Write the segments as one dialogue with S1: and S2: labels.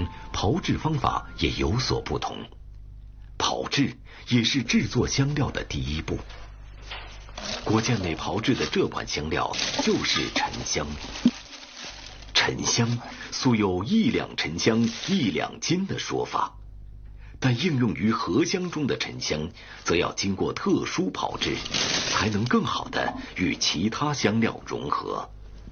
S1: 同，炮制方法也有所不同。炮制也是制作香料的第一步。郭建美炮制的这款香料就是沉香。沉香素有1两沉香1两金的说法，但应用于合香中的沉香，则要经过特殊炮制，才能更好的与其他香料融合。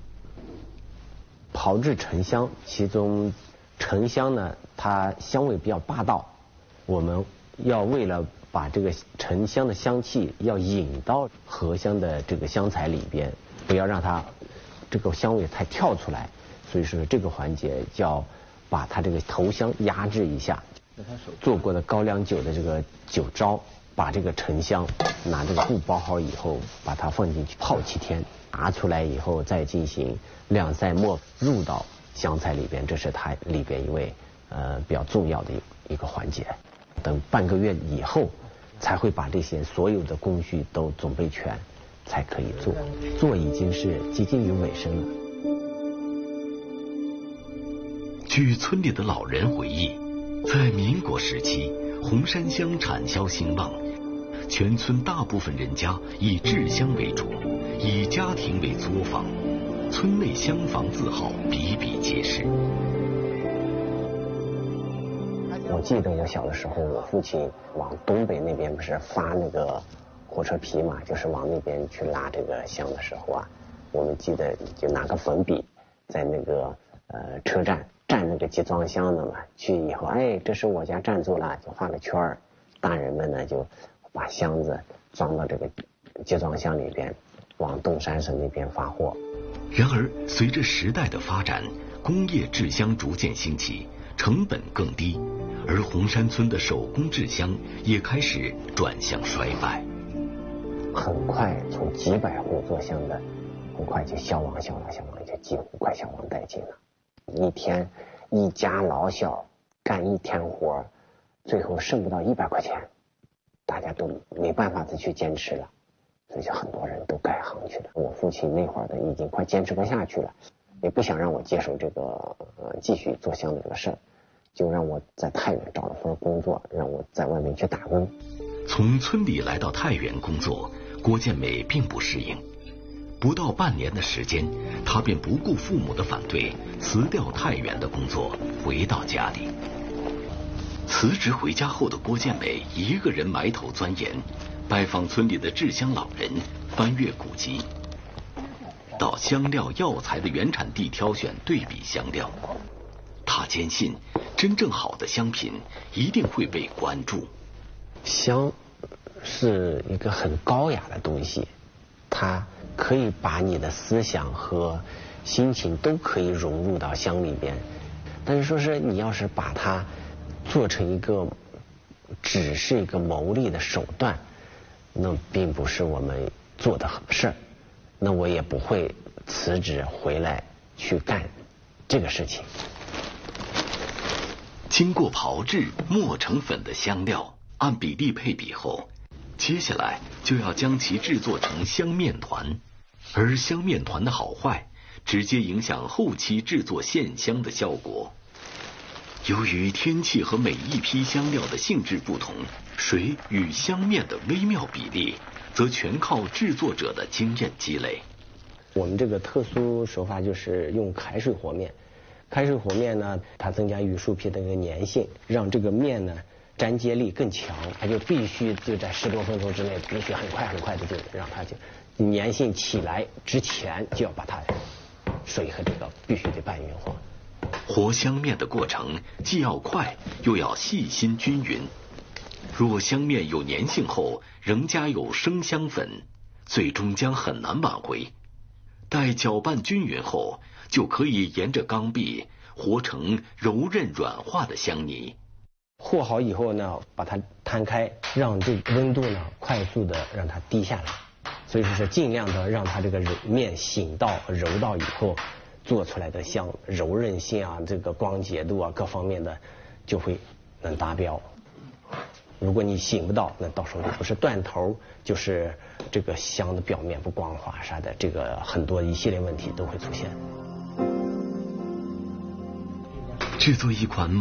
S2: 炮制沉香，其中沉香呢，它香味比较霸道，我们要为了把这个沉香的香气要引到合香的这个香材里边，不要让它这个香味太跳出来，所以说这个环节叫把它这个头香压制一下。做过的高粱酒的这个酒糟，把这个沉香拿这个布包好以后，把它放进去泡7天，拿出来以后再进行晾晒末入到香材里边，这是它里边一位比较重要的一个环节。等半个月以后，才会把这些所有的工序都准备全，才可以做。做已经是接近于尾声了。
S1: 据村里的老人回忆，在民国时期，红山香产销兴旺，全村大部分人家以制香为主，以家庭为作坊，村内香坊字号比比皆是。
S2: 我记得我小的时候，我父亲往东北那边不是发那个火车皮嘛，就是往那边去拉这个香的时候啊，我们记得就拿个粉笔在那个车站站那个集装箱的嘛，去以后，哎，这是我家站住了，就画个圈儿，大人们呢就把箱子装到这个集装箱里边，往东三省那边发货。
S1: 然而，随着时代的发展，工业制香逐渐兴起，成本更低，而红山村的手工制香也开始转向衰败。
S2: 很快从几百户做香的，很快就消亡，就几乎快消亡殆尽了。一天一家老小干1天活，最后剩不到100块钱，大家都没办法再去坚持了，所以就很多人都改行去了。我父亲那会儿的已经快坚持不下去了，也不想让我接手这个继续做香的这个事儿，就让我在太原找了份工作，让我在外面去打工。
S1: 从村里来到太原工作，郭建美并不适应。不到半年的时间，他便不顾父母的反对，辞掉太原的工作，回到家里。辞职回家后的郭建美一个人埋头钻研，拜访村里的制香老人，翻阅古籍，到香料药材的原产地挑选对比香料。他坚信，真正好的香品一定会被关注。
S2: 香是一个很高雅的东西，它可以把你的思想和心情都可以融入到香里边，但是说是你要是把它做成一个只是一个牟利的手段，那并不是我们做的事儿，那我也不会辞职回来去干这个事情。
S1: 经过炮制磨成粉的香料按比例配比后，接下来就要将其制作成香面团，而香面团的好坏直接影响后期制作线香的效果。由于天气和每一批香料的性质不同，水与香面的微妙比例则全靠制作者的经验积累。
S2: 我们这个特殊手法就是用开水和面，开水和面呢，它增加玉树皮的一个粘性，让这个面呢粘接力更强，它就必须就在10多分钟之内，必须很快的就让它就粘性起来之前，就要把它水和这个必须得拌匀和。
S1: 和香面的过程既要快又要细心均匀，若香面有粘性后仍加有生香粉，最终将很难挽回。待搅拌均匀后，就可以沿着缸壁和成柔韧软化的香泥。
S2: 和好以后呢，把它摊开，让这个温度呢快速的让它低下来，所以说是尽量的让它这个面醒到柔到以后，做出来的香柔韧性啊，这个光洁度啊各方面的就会能达标。如果你醒不到，那到时候就不是断头，就是这个香的表面不光滑啥的，这个很多一系列问题都会出现。
S1: 制作一款